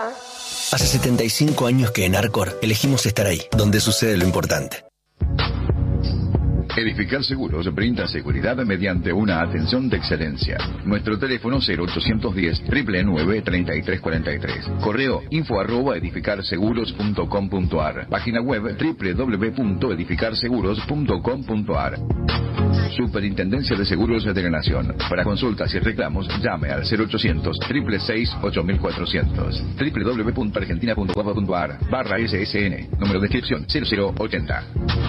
Hace 75 años que en Arcor elegimos estar ahí, donde sucede lo importante. Edificar Seguros brinda seguridad mediante una atención de excelencia. Nuestro teléfono 0810-999-3343. Correo info@edificarseguros.com.ar. Página web www.edificarseguros.com.ar. Superintendencia de Seguros de la Nación. Para consultas y reclamos, llame al 0800-666-8400. www.argentina.gov.ar/SSN. Número de inscripción 0080.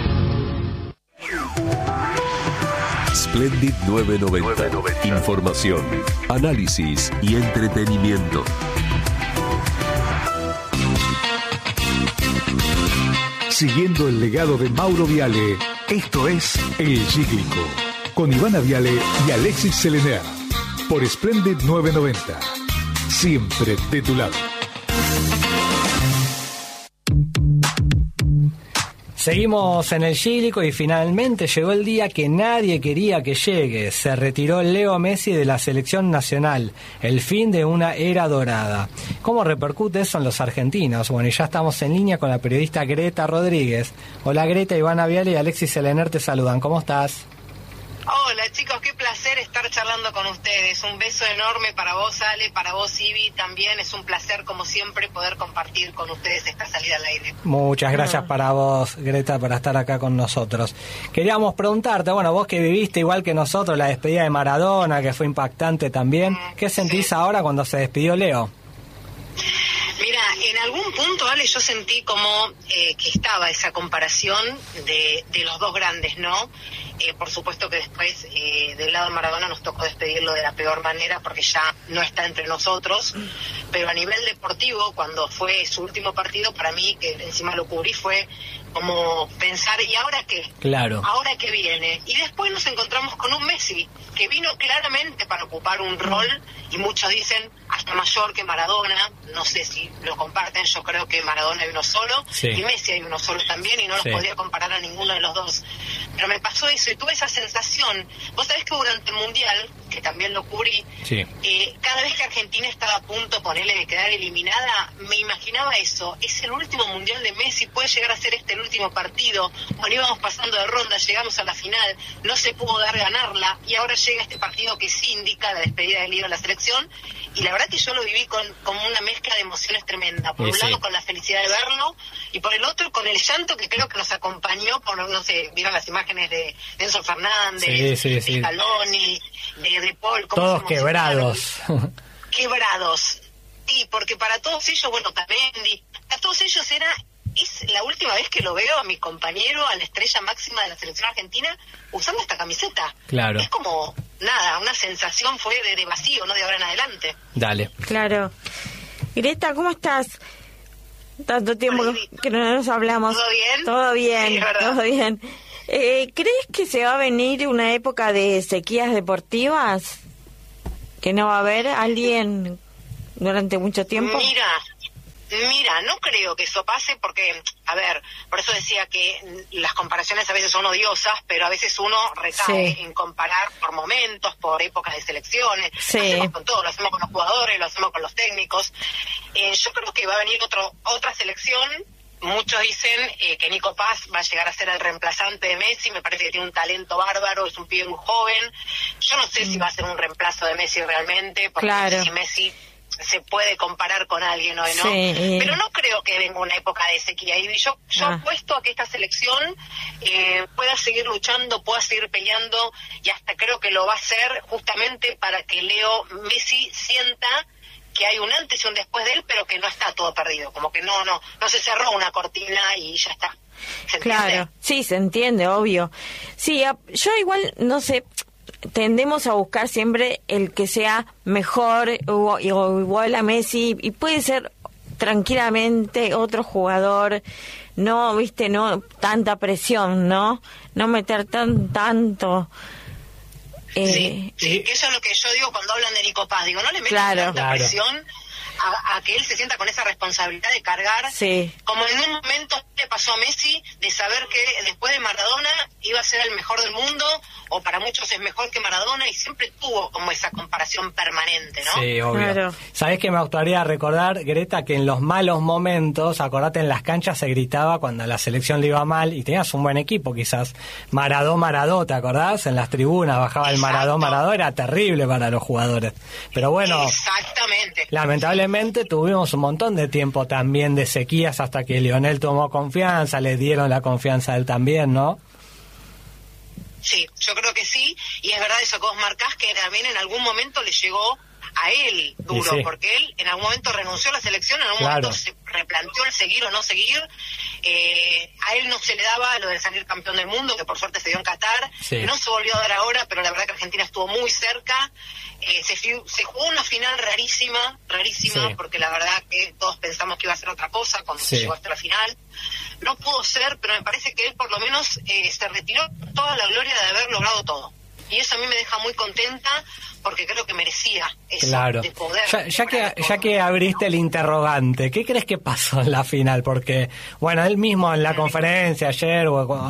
Splendid 990. Información, análisis y entretenimiento. Siguiendo el legado de Mauro Viale, esto es El Cíclico, con Ivana Viale y Alexis Selener, por Splendid 990. Siempre de tu lado. Seguimos en el Cíclico y finalmente llegó el día que nadie quería que llegue. Se retiró Leo Messi de la selección nacional, el fin de una era dorada. ¿Cómo repercute eso en los argentinos? Bueno, y ya estamos en línea con la periodista Greta Rodríguez. Hola Greta, Ivana Viale y Alexis Selener te saludan. ¿Cómo estás? Hola chicos, qué placer estar charlando con ustedes. Un beso enorme para vos, Ale, para vos, Ivi. También es un placer, como siempre, poder compartir con ustedes esta salida al aire. Muchas gracias para vos, Greta, para estar acá con nosotros. Queríamos preguntarte, bueno, vos que viviste igual que nosotros la despedida de Maradona, que fue impactante también, ¿qué sentís ahora cuando se despidió Leo? Mira, en algún punto, Ale, yo sentí como que estaba esa comparación de los dos grandes, ¿no? Por supuesto que después, del lado de Maradona, nos tocó despedirlo de la peor manera porque ya no está entre nosotros, pero a nivel deportivo, cuando fue su último partido, para mí, que encima lo cubrí, fue como pensar, ¿y ahora qué? Claro. ¿Ahora qué viene? Y después nos encontramos con un Messi, que vino claramente para ocupar un rol, y muchos dicen hasta mayor que Maradona. No sé si lo comparten, yo creo que Maradona hay uno solo, y Messi hay uno solo también, y no los podría comparar a ninguno de los dos. Pero me pasó eso, y tuve esa sensación. Vos sabés que durante el Mundial, que también lo cubrí, cada vez que Argentina estaba a punto, ponele, de quedar eliminada, me imaginaba eso. Es el último Mundial de Messi, puede llegar a ser este el último partido. Bueno, íbamos pasando de ronda, llegamos a la final, no se pudo dar ganarla, y ahora llega este partido que sí indica la despedida del líder de la selección, y la verdad que yo lo viví con una mezcla de emociones tremenda. Por un lado con la felicidad de verlo, y por el otro con el llanto que creo que nos acompañó, por, no sé, vieron las imágenes de Enzo Fernández, de Scaloni, de Paul, todos quebrados. Quebrados. Sí, porque para todos ellos, bueno, Tamendi, para todos ellos es la última vez que lo veo a mi compañero, a la estrella máxima de la selección argentina, usando esta camiseta. Claro. Es como, nada, una sensación fue de vacío, ¿no? De ahora en adelante. Dale. Claro. Greta, ¿cómo estás? Tanto tiempo que no nos hablamos. ¿Todo bien? Todo bien, sí, todo bien. ¿Crees que se va a venir una época de sequías deportivas? ¿Que no va a haber alguien durante mucho tiempo? Mira, no creo que eso pase porque, a ver, por eso decía que las comparaciones a veces son odiosas, pero a veces uno recae en comparar por momentos, por épocas de selecciones. Lo hacemos con todo, lo hacemos con los jugadores, lo hacemos con los técnicos. Yo creo que va a venir otra selección. Muchos dicen que Nico Paz va a llegar a ser el reemplazante de Messi. Me parece que tiene un talento bárbaro, es un pibe muy joven. Yo no sé si va a ser un reemplazo de Messi realmente, porque no sé si Messi se puede comparar con alguien hoy, ¿no? Pero no creo que venga una época de sequía. Y yo apuesto a que esta selección pueda seguir luchando, pueda seguir peleando, y hasta creo que lo va a hacer justamente para que Leo Messi sienta que hay un antes y un después de él, pero que no está todo perdido, como que no se cerró una cortina y ya está. ¿Se entiende? Claro, sí, se entiende, obvio. Sí, yo igual, no sé, tendemos a buscar siempre el que sea mejor o igual a Messi, y puede ser tranquilamente otro jugador, no, viste, no tanta presión, no meter tanto. Sí, eso es lo que yo digo cuando hablan de Nico Paz, digo, no le metan tanta presión, a que él se sienta con esa responsabilidad de cargar, como en un momento le pasó a Messi, de saber que después de Maradona iba a ser el mejor del mundo, o para muchos es mejor que Maradona, y siempre tuvo como esa comparación permanente, ¿no? Sí, obvio. Claro. ¿Sabés qué me gustaría recordar, Greta? Que en los malos momentos, acordate, en las canchas se gritaba cuando a la selección le iba mal, y tenías un buen equipo quizás, Maradó, ¿te acordás? En las tribunas bajaba el Maradó, era terrible para los jugadores. Pero bueno, exactamente. Lamentablemente tuvimos un montón de tiempo también de sequías hasta que Lionel tomó confianza, le dieron la confianza a él también, ¿no? Sí, yo creo que sí, y es verdad eso que vos marcás, que también en algún momento le llegó a él duro, porque él en algún momento renunció a la selección, en algún momento se replanteó el seguir o no seguir. A él no se le daba lo de salir campeón del mundo, que por suerte se dio en Qatar, no se volvió a dar ahora, pero la verdad que Argentina estuvo muy cerca. Se jugó una final rarísima, porque la verdad que todos pensamos que iba a ser otra cosa cuando se llegó hasta la final. No pudo ser, pero me parece que él por lo menos se retiró toda la gloria de haber logrado todo. Y eso a mí me deja muy contenta, porque creo que merecía eso, de poder. Ya que abriste el interrogante, ¿qué crees que pasó en la final? Porque, bueno, él mismo en la conferencia ayer,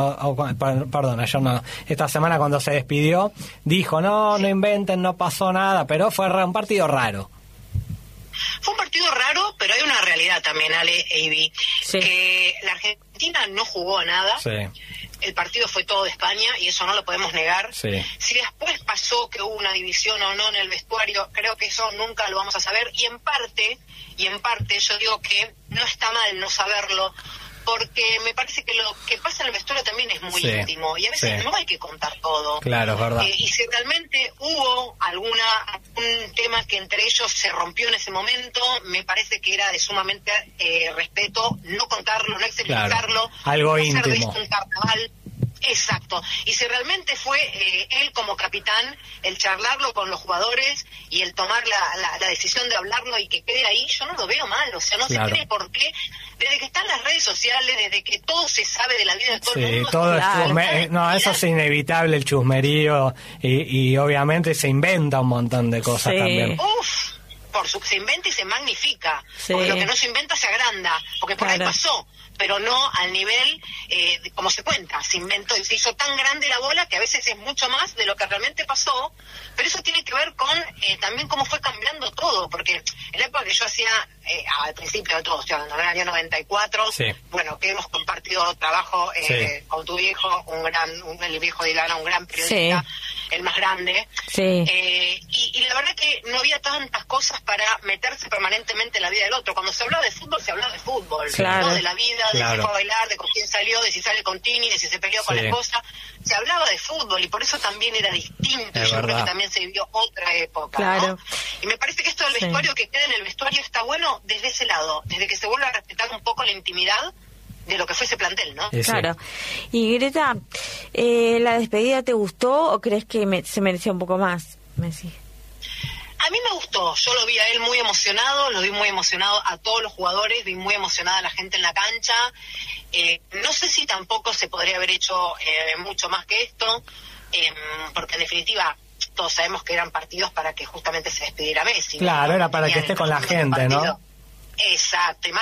ayer no, esta semana cuando se despidió, dijo, no inventen, no pasó nada, pero fue un partido raro. Fue un partido raro, pero hay una realidad también, Ale e Ivy, que la Argentina no jugó a nada. El partido fue todo de España y eso no lo podemos negar. Si después pasó que hubo una división o no en el vestuario, creo que eso nunca lo vamos a saber. Y en parte yo digo que no está mal no saberlo, porque me parece que lo que pasa en el vestuario también es muy íntimo y a veces no hay que contar todo. Claro, es verdad. Y si realmente hubo algún tema que entre ellos se rompió en ese momento, me parece que era de sumamente respeto no contarlo, no exteriorizarlo, algo no íntimo. Hacer de esto un carnaval. Exacto, y si realmente fue él como capitán el charlarlo con los jugadores y el tomar la decisión de hablarlo y que quede ahí, yo no lo veo mal, o sea, no se tiene por qué, desde que están las redes sociales, desde que todo se sabe de la vida de todo el mundo. Todo eso es inevitable, el chusmerío, y obviamente se inventa un montón de cosas también. Se inventa y se magnifica, porque lo que no se inventa se agranda, porque por ahí pasó, pero no al nivel como se cuenta. Se inventó y se hizo tan grande la bola que a veces es mucho más de lo que realmente pasó, pero eso tiene que ver con también cómo fue cambiando todo, porque en la época que yo hacía, al principio de todo, en el año 94, bueno, que hemos compartido trabajo con tu viejo, el viejo de Ilana, un gran periodista, el más grande, y la verdad que no había tantas cosas para meterse permanentemente en la vida del otro. Cuando se hablaba de fútbol, se hablaba de fútbol, no de la vida, de si fue a bailar, de con quién salió, de si sale con Tini, de si se peleó con la esposa. Se hablaba de fútbol y por eso también era distinto. Yo creo que también se vivió otra época, ¿no? Y me parece que esto del vestuario, que queda en el vestuario, está bueno desde ese lado, desde que se vuelve a respetar un poco la intimidad de lo que fue ese plantel, ¿no? Claro. Y Greta, ¿la despedida te gustó o crees que se mereció un poco más, Messi? A mí me gustó, yo lo vi a él muy emocionado, lo vi muy emocionado a todos los jugadores, vi muy emocionada a la gente en la cancha. No sé si tampoco se podría haber hecho mucho más que esto, porque en definitiva todos sabemos que eran partidos para que justamente se despidiera Messi. Claro, era para que esté con la gente, ¿no? Exacto, y más